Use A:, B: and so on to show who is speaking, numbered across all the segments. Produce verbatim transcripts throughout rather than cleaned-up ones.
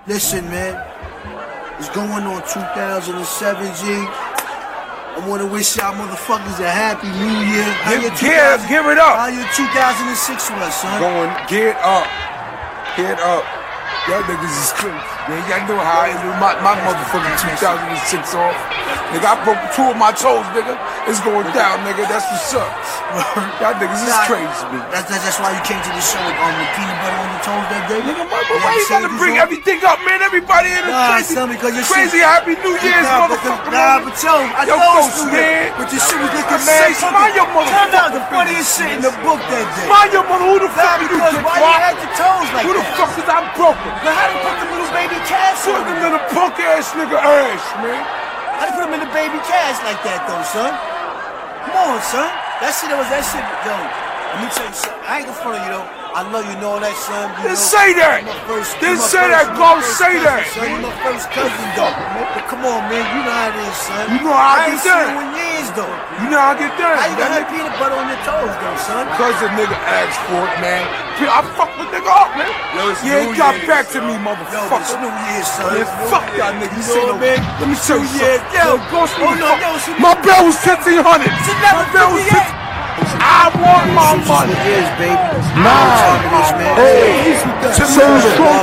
A: Listen, man, it's going on two thousand seven, G. I want to wish y'all motherfuckers a happy new year. How
B: Give,
A: your
B: give, give it up.
A: How your two thousand six was, son?
B: Going, get up. Get up. Y'all niggas is crazy, man. Y'all know how I do my, my motherfucking two thousand six off. Nigga, I broke two of my toes, nigga. It's going down, nigga. That's what's up. Y'all niggas is crazy, man.
A: That's, that's, that's why you came to the show with um, the peanut butter on your toes that day?
B: Nigga, why, why you gotta bring everything up, man? Everybody in the
A: nah,
B: crazy,
A: son, because your
B: crazy
A: shit,
B: happy New Year's,
A: nah,
B: motherfucker.
A: Nah, but yo, I
B: yo,
A: know
B: folks,
A: it's
B: man.
A: But your shit was looking
B: I
A: mad.
B: say, mind your motherfucker.
A: Turned out the funniest shit in the book that day.
B: Mind your mother, who the fuck
A: nah,
B: you
A: because
B: get
A: why
B: rocked?
A: you had your toes like
B: Who
A: that?
B: the fuck is I'm broken?
A: But how you put the little baby cast on
B: Put them in a punk ass nigga ass, man.
A: How you put them in the baby cast like that though, son? Come on, son. That shit was that shit, yo. Let me tell you something. I ain't gonna front of you though. I know you know that, son. You
B: Then
A: know,
B: say that.
A: First,
B: then say
A: first,
B: that. Go say
A: cousin,
B: that.
A: Son. You my first cousin, though. But come on, man. You know how it is, son.
B: You know how I,
A: I
B: get
A: ain't seen
B: done.
A: you in years, though.
B: You know how I get done.
A: How you gonna
B: that
A: have peanut butter on your toes, though, son?
B: Cause the nigga asked for it, man. I fucked the nigga up, man.
A: Yo,
B: you ain't got
A: years,
B: back to
A: son.
B: me,
A: Yo,
B: motherfucker.
A: it's New Year's, son.
B: Man, fuck y'all niggas.
A: You know what, man?
B: Let me tell you something.
A: Yo,
B: go
A: oh, no, yo, she
B: my bill was fifteen hundred.
A: She never
B: My bill was fifteen. I want my money.
A: It is, baby.
B: Nine, eight, seven, six, four,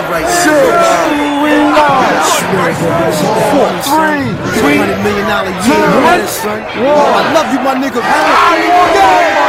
B: three,
A: three hundred million dollar year, son. I love you, my nigga.
B: I want